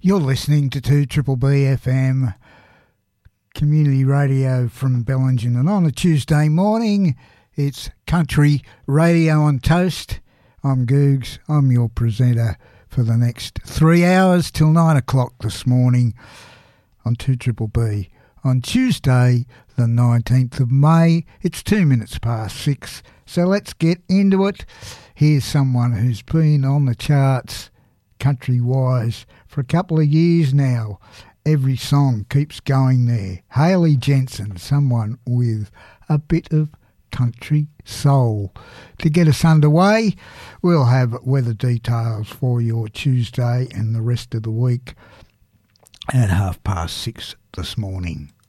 You're listening to 2BBB FM Community Radio from Bellingen, and on a Tuesday morning it's Country Radio on Toast. I'm Googs, I'm your presenter for the next 3 hours till 9 o'clock this morning on 2BBB. On Tuesday the 19th of May, it's 2 minutes past 6, so let's get into it. Here's someone who's been on the charts country-wise for a couple of years now. Every song keeps going there. Hayley Jensen, someone with a bit of country soul. To get us underway, we'll have weather details for your Tuesday and the rest of the week at 6:30 this morning.